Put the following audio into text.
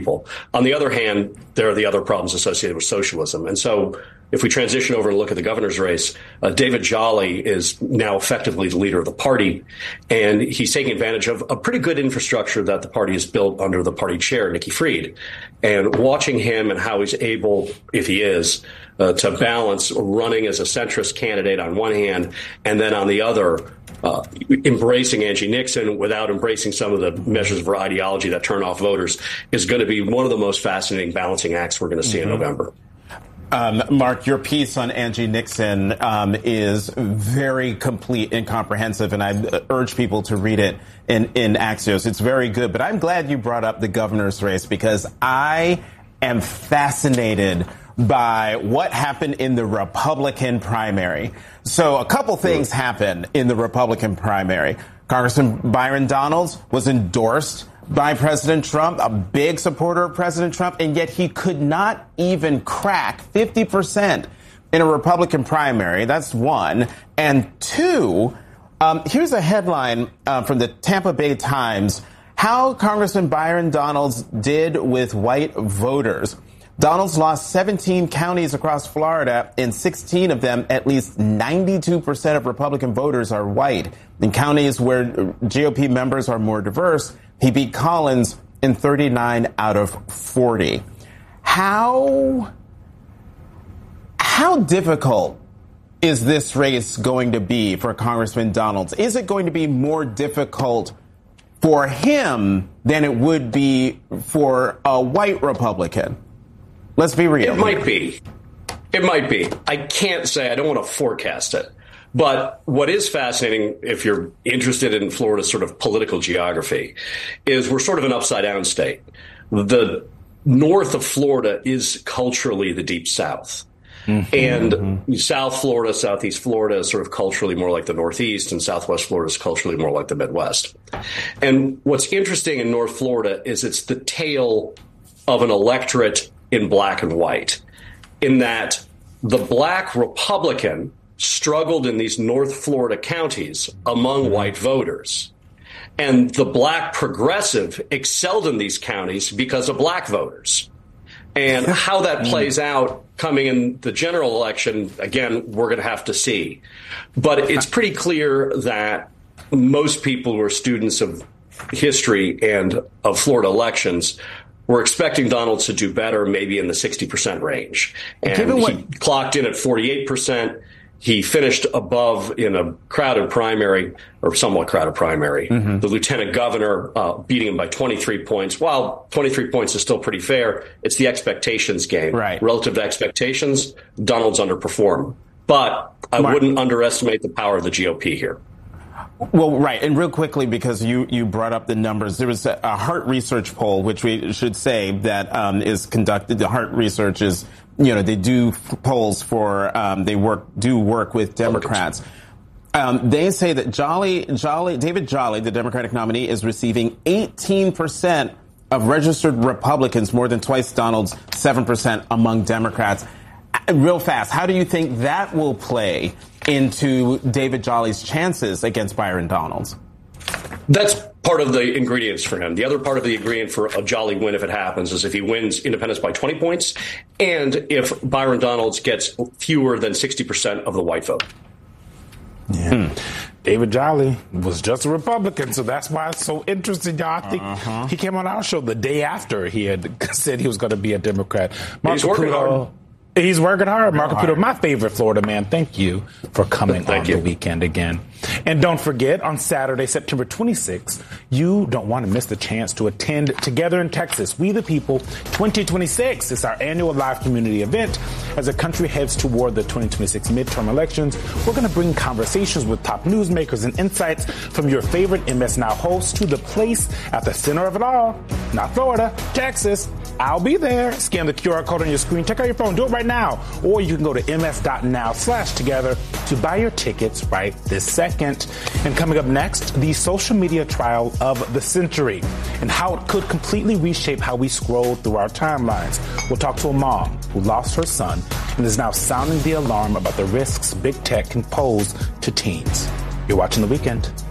people. On the other hand, there are the other problems associated with socialism. And so if we transition over and look at the governor's race, David Jolly is now effectively the leader of the party, and he's taking advantage of a pretty good infrastructure that the party has built under the party chair, Nikki Fried. And watching him and how he's able, if he is, to balance running as a centrist candidate on one hand, and then on the other, embracing Angie Nixon without embracing some of the measures of her ideology that turn off voters, is going to be one of the most fascinating balancing acts we're going to see in November. Mark, your piece on Angie Nixon is very complete and comprehensive, and I urge people to read it in Axios. It's very good, but I'm glad you brought up the governor's race because I am fascinated by what happened in the Republican primary. So a couple things happened in the Republican primary. Congressman Byron Donalds was endorsed by President Trump, a big supporter of President Trump, and yet he could not even crack 50% in a Republican primary. That's one. And two, here's a headline from the Tampa Bay Times, how Congressman Byron Donalds did with white voters. Donalds lost 17 counties across Florida. In 16 of them, at least 92% of Republican voters are white. In counties where GOP members are more diverse, he beat Collins in 39 out of 40. How difficult is this race going to be for Congressman Donalds? Is it going to be more difficult for him than it would be for a white Republican? Let's be real. It might be. It might be. I can't say. I don't want to forecast it. But what is fascinating, if you're interested in Florida's sort of political geography, is we're sort of an upside-down state. The north of Florida is culturally the Deep South. And South Florida, Southeast Florida is sort of culturally more like the Northeast, and Southwest Florida is culturally more like the Midwest. And what's interesting in North Florida is it's the tale of an electorate in black and white, in that the black Republican struggled in these North Florida counties among white voters, and the black progressive excelled in these counties because of black voters. And how that plays out coming in the general election, again, we're going to have to see. But it's pretty clear that most people who are students of history and of Florida elections were expecting Donalds to do better, maybe in the 60% range. And he clocked in at 48%. He finished above in a crowded primary, or somewhat crowded primary. The lieutenant governor beating him by 23 points. While 23 points is still pretty fair, it's the expectations game. Right. Relative to expectations, Donalds underperformed. But I wouldn't underestimate the power of the GOP here. Well, right. And real quickly, because you brought up the numbers, there was a Hart Research poll, which we should say that is conducted. The Hart Research is, they do polls for, they do work with Democrats. They say that David Jolly, the Democratic nominee, is receiving 18% of registered Republicans, more than twice Donalds, 7% among Democrats. Real fast, how do you think that will play into David Jolly's chances against Byron Donalds? That's part of the ingredients for him. The other part of the ingredient for a Jolly win, if it happens, is if he wins independents by 20 points and if Byron Donalds gets fewer than 60% of the white vote. Yeah. David Jolly was just a Republican, so that's why it's so interesting, y'all. I think he came on our show the day after he had said he was going to be a Democrat. He's working hard. He's working hard. Mark Caputo, my favorite Florida man. Thank you for coming on the weekend again. And don't forget, on Saturday, September 26th, you don't want to miss the chance to attend Together in Texas, We the People 2026. It's our annual live community event. As the country heads toward the 2026 midterm elections, we're going to bring conversations with top newsmakers and insights from your favorite MS Now hosts to the place at the center of it all, not Florida, Texas. I'll be there. Scan the QR code on your screen. Check out your phone. Do it right now. Or you can go to ms.now/together to buy your tickets right this second. And coming up next, the social media trial of the century and how it could completely reshape how we scroll through our timelines. We'll talk to a mom who lost her son and is now sounding the alarm about the risks big tech can pose to teens. You're watching The Weekend.